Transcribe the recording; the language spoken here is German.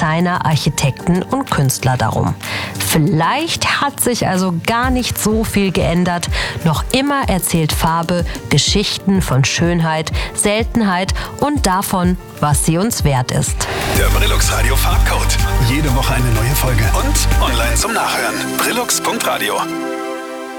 Designer, Architekten und Künstler darum. Vielleicht hat sich also gar nicht so viel geändert. Noch immer erzählt Farbe Geschichten von Schönheit, Seltenheit und davon, was sie uns wert ist. Der Brillux Radio Farbcode. Jede Woche eine neue Folge und online zum Nachhören. Brillux.radio.